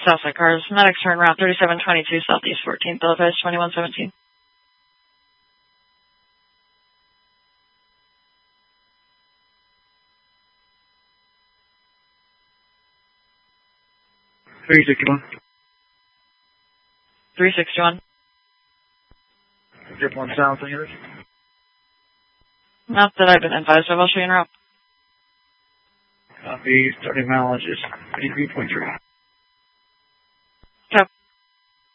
Southside cars. Medics turn route 3722 Southeast 14th, Bill 2117. $361. 361. Zip 1 south, any others? Not that I've been advised of. I'll show you in route. Copy, starting mileage is 83.3.